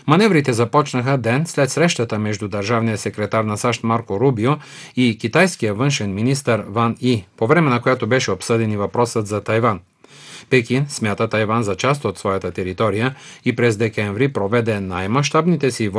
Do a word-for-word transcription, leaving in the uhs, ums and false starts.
Маневрите започнаха ден след срещата между държавния секретар на САЩ Марко Рубио и китайския външен министър Ван И, по време на която беше обсъден и въпросът за Тайван. Пекин смята Тайван за част от своята територия и през декември проведе най-мащабните си